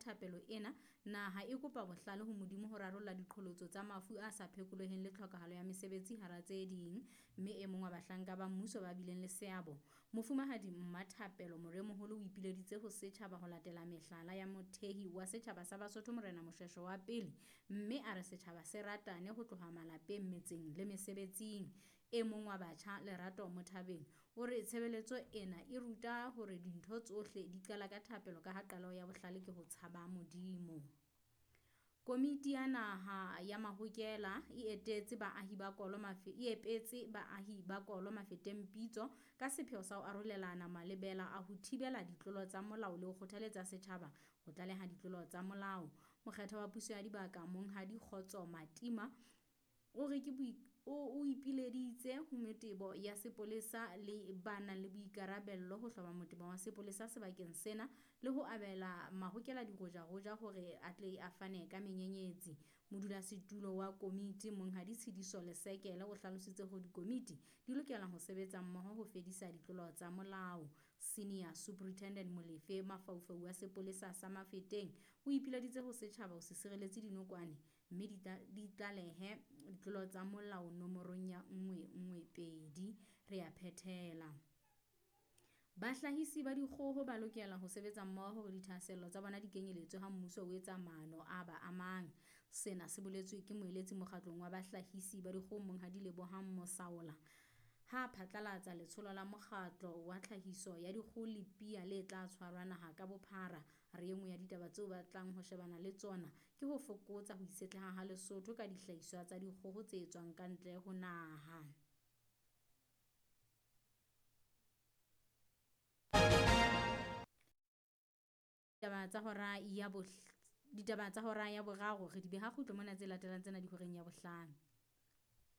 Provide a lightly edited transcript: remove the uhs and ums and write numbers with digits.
thapelo ena, naha e kopa bohlale ho Modimo ho rarolla diqholotso tsa mafu a sa phekoleheng le tlhokahalo ya mesebetsi hara tse ding, mme e mong wa bahlanka ba mmuso ba bileng le seabo. Mofumahadi Mmathapelo Moremoholo o ipileditse ho setjhaba ho latela mehlala ya mothehi wa setjhaba sa Basotho Morena Moshoeshoe wa pele, mme a re setjhaba se ratane ho tloha malapeng, metseng le mesebetsing. E mong wa batjha Lerato Mothabeng o re tshebeletso ena e ruta hore dintho tsohle di qala ka thapelo, ka ha qalo ya bohlale ke ho tshaba Modimo. Komiti ya Naha ya Mahokela e etetse baahi ba Kolo Mafeteng pitso ka sepheo sa ho arolelana malebela a ho thibela ditlolo tsa molao le ho kgothaletsa setjhaba ho tlaleha ditlolo tsa molao. Mokgetho wa puso ya dibaka Monghadi Kgotso Matima o re o ipileditse ho metebo ya sepolesa le ba nang le boikarabello ho hloba motebo wa sepolesa sebakeng sena le ho abela mahokela diroja hore a tle a fane ka menyenyetsi. Modulasetulo wa komiti Monghadi Tshidiso Lesekela o hlalositse hore dikomiti di lokela ho sebetsa mmoho ho fedisa ditlolo tsa molao. Senior Superintendent Molefe Mafaufau wa sepolesa sa Mafeteng o ipileditse ho setjhaba ho se sireletse dinokwane, mme di tlalehe ditlolo tsa molao nomorong ya 112. Re a phethela. Bahlahisi ba dikgoho ba lokela ho sebetsa mmoho hore dithasello tsa bona di kenyeletswe ha mmuso o etsa maano a ba amang. Sena se boletswe ke moeletsi mokgatlong wa bahlahisi ba dikgoho Monghadi Lebohang Mosaola ha phatlalatsa letsholo la mokgatlo wa tlhahiso ya dikgoho Lepia le tla tshwarwa naha ka bophara. Re enngwe ya ditaba tseo ba tlang ho shebana le tsona ke ho fokotsa ho isetleha ha Lesotho ka dihlahiswa tsa dikgoho tse etswang ka ntle ho naha. Ditaba tsa hora ya boraro re di beha kgutlo mona tse latelang tsena di horeng ya bohlano.